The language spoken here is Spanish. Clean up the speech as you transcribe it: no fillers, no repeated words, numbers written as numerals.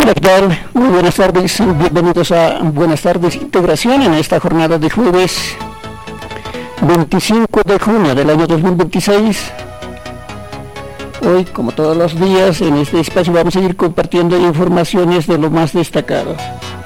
Hola, ¿qué tal? Muy buenas tardes, bienvenidos a Buenas Tardes Integración en esta jornada de jueves 25 de junio del año 2026. Hoy, como todos los días, en este espacio vamos a ir compartiendo informaciones de lo más destacado.